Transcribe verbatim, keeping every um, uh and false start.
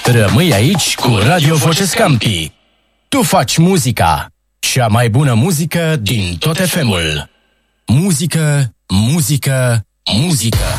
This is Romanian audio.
Rămâi aici cu Radio Voce Scampi. Tu faci muzica. Cea mai bună muzică din tot F M-ul. Muzică, muzică, muzică.